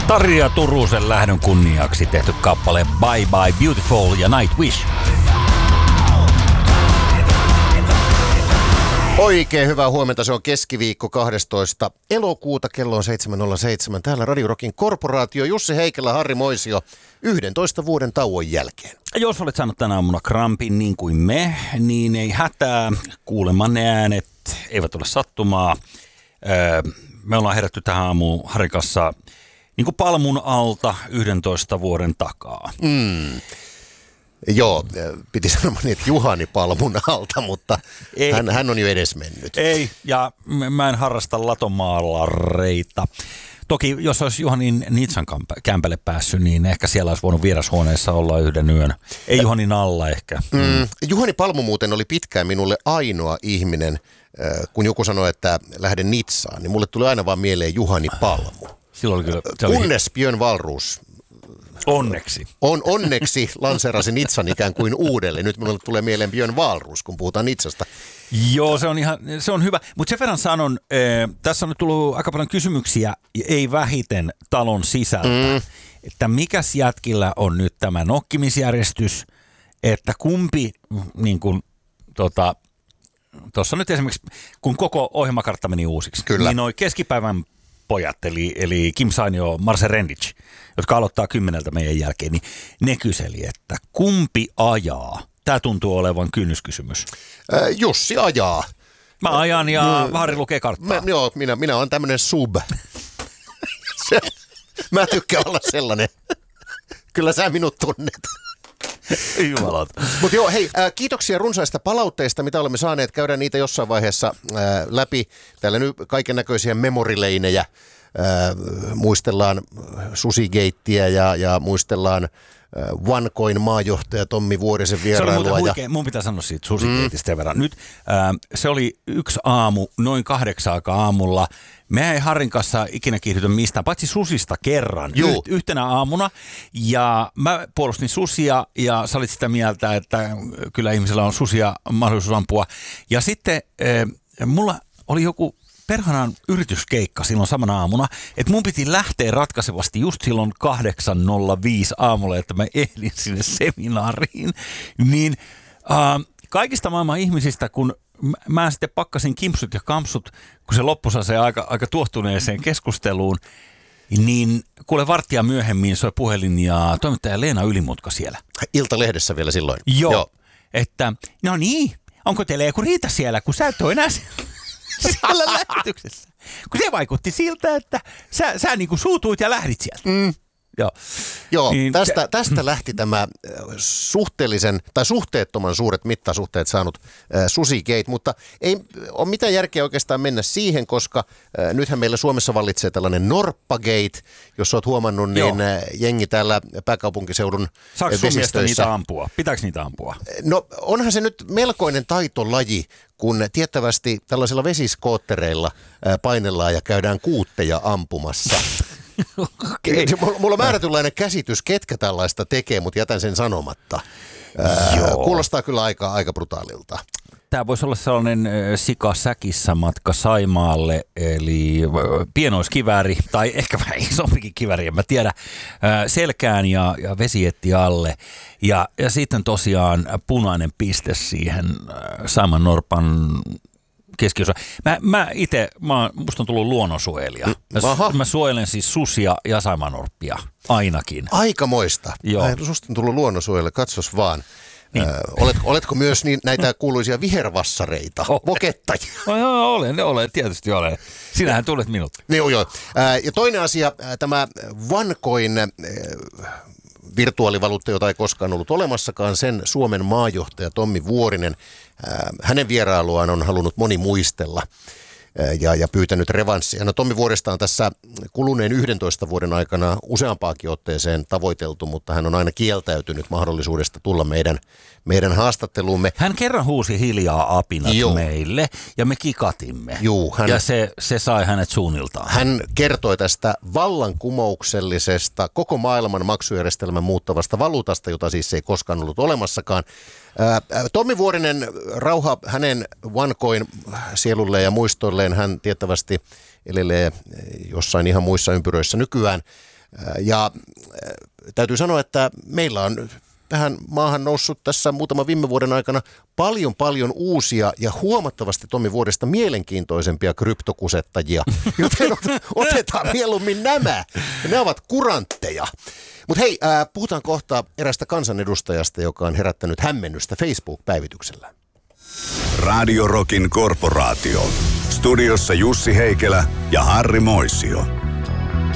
Tarja Turusen lähdön kunniaksi tehty kappale Bye Bye Beautiful ja Nightwish. Oikein hyvää huomenta, se on keskiviikko 12. elokuuta, kello on 7.07. Täällä Radio Rockin korporaatio, Jussi Heikelä, Harri Moisio, 11 vuoden tauon jälkeen. Jos olet saanut tänä aamuna krampin niin kuin me, niin ei hätää, kuulemanne äänet eivät ole sattumaa. Me ollaan herätty tähän aamuun Harrin kanssa niin kuin palmun alta 11 vuoden takaa. Joo, piti sanoa niin, että Juhani palmun alta, mutta hän on jo edesmennyt. Ei, ja mä en harrasta latomaalareita. Toki jos olisi Juhanin Nitsan kämpälle päässyt, niin ehkä siellä olisi voinut vierashuoneessa olla yhden yön. Ei Juhanin alla ehkä. Juhani Palmu muuten oli pitkään minulle ainoa ihminen, kun joku sanoi, että lähden Nitsaan, niin mulle tuli aina vaan mieleen Juhani Palmu. Silloin kyllä, kunnes Björn Wahlroos onneksi lanseerasi Nitsan ikään kuin uudelleen. Nyt minulle tulee mieleen Björn Wahlroos, kun puhutaan Nitsasta. Joo, se on hyvä. Mutta sen verran sanon, tässä on nyt tullut aika paljon kysymyksiä, ei vähiten talon sisältä, että mikäs jätkillä on nyt tämä nokkimisjärjestys, että kumpi, niin kuin, tuossa nyt esimerkiksi, kun koko ohjelmakartta meni uusiksi, kyllä, niin noi keskipäivän pojat, eli Kim Sainio ja Marcel Rendic, jotka aloittaa 10 meidän jälkeen, niin ne kyseli, että kumpi ajaa? Tämä tuntuu olevan kynnyskysymys. Jussi ajaa. Mä ajan ja Harri lukee karttaa. Joo, minä olen tämmöinen sub. Mä tykkään olla sellainen. Kyllä sä minut tunnet. Jumalauta. Mutta joo, hei, kiitoksia runsaista palautteista, mitä olemme saaneet. Käydään niitä jossain vaiheessa läpi. Täällä nyt kaiken näköisiä memorileinejä. Muistellaan Susigeittiä ja muistellaan OneCoin maajohtaja Tommi Vuorisen vierailua. Mun pitää sanoa siitä Susigeitistä verran. Nyt se oli yksi aamu, noin 8 aikaa aamulla. Me ei Harrin kanssa ikinä kiihdytä mistään, paitsi susista kerran yhtenä aamuna. Ja mä puolustin susia ja sä olit sitä mieltä, että kyllä ihmisellä on susia mahdollisuus ampua. Ja sitten mulla oli joku perhanan yrityskeikka silloin samana aamuna, että mun piti lähteä ratkaisevasti just silloin 8.05 aamulla, että mä ehdin sinne seminaariin. Niin kaikista maailman ihmisistä, kun mä sitten pakkasin kimpsut ja kampsut, kun se loppui se aika tuohtuneeseen keskusteluun, niin kuule varttia myöhemmin soi puhelin ja toimittaja Leena Ylimutka siellä. Iltalehdessä vielä silloin. Joo. Että no niin, onko teillä joku riita siellä, kun sä et ole enää siellä lähetyksessä. Kun se vaikutti siltä, että sä niin kuin suutuit ja lähdit sieltä. Joo, niin tästä lähti tämä suhteettoman suuret mittasuhteet saanut Susigate, mutta ei ole mitään järkeä oikeastaan mennä siihen, koska nythän meillä Suomessa vallitsee tällainen Norppagate, jos olet huomannut, niin jengi täällä pääkaupunkiseudun vesistöissä. Niitä ampua? Pitääkö niitä ampua? No onhan se nyt melkoinen taitolaji, kun tiettävästi tällaisilla vesiskoottereilla painellaan ja käydään kuutteja ampumassa. Okay. Mulla on määrätynlainen käsitys, ketkä tällaista tekee, mutta jätän sen sanomatta. Kuulostaa kyllä aika brutaalilta. Tämä voisi olla sellainen sikasäkissä matka Saimaalle, eli pienoiskivääri, tai ehkä vähän isompikin kivääri, en mä tiedä, selkään ja vesietti alle. Ja sitten tosiaan punainen piste siihen Saimaan norpan keskiosa. Mä itse, musta on tullut luonnonsuojelija. Mä suojelen siis susia ja saimaannorppia, ainakin. Aikamoista. Susta on tullut luonnonsuojelija, katsos vaan. Niin. Oletko myös näitä kuuluisia vihervassareita, vokettajia? Olen, tietysti olen. Sinähän tulet minut. Joo. Ja toinen asia, tämä OneCoin virtuaalivaluutta, jota ei koskaan ollut olemassakaan, sen Suomen maajohtaja Tommi Vuorinen, hänen vierailuaan on halunnut moni muistella ja pyytänyt revanssia. No Tommi Vuoresta on tässä kuluneen 11 vuoden aikana useampaakin otteeseen tavoiteltu, mutta hän on aina kieltäytynyt mahdollisuudesta tulla meidän haastatteluumme. Hän kerran huusi hiljaa apinat meille ja me kikatimme. Ja se sai hänet suunniltaan. Hän kertoi tästä vallankumouksellisesta koko maailman maksujärjestelmän muuttavasta valuutasta, jota siis ei koskaan ollut olemassakaan. Tommi Vuorinen, rauha hänen OneCoin sielulleen ja muistoilleen, hän tiettävästi elelee jossain ihan muissa ympyröissä nykyään. Ja täytyy sanoa, että meillä on tähän maahan noussut tässä muutaman viime vuoden aikana paljon uusia ja huomattavasti Tommi vuodesta mielenkiintoisempia kryptokusettajia, joten otetaan mieluummin nämä. Ne ovat kurantteja. Mutta hei, puhutaan kohta erästä kansanedustajasta, joka on herättänyt hämmennystä Facebook-päivityksellä. Radio Rockin korporaatio. Studiossa Jussi Heikelä ja Harri Moisio.